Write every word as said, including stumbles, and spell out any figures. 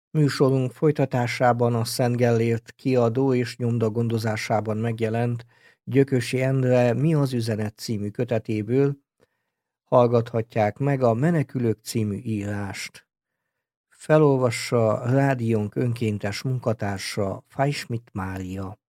Műsorunk folytatásában a Szent Gellért kiadó és nyomda gondozásában megjelent Gyökösi Endre Mi az üzenet című kötetéből hallgathatják meg a Menekülők című írást. Felolvassa rádiónk önkéntes munkatársa, Fajsmit Mária.